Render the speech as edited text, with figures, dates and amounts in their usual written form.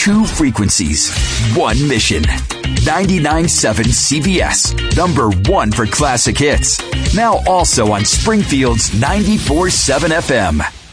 Two frequencies, one mission. 99.7 CBS, number one for classic hits. Now also on Springfield's 94.7 FM.